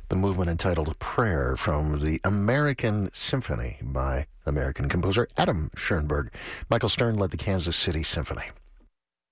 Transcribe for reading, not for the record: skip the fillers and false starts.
the movement entitled Prayer from the American Symphony by American composer Adam Schoenberg. Michael Stern led the Kansas City Symphony.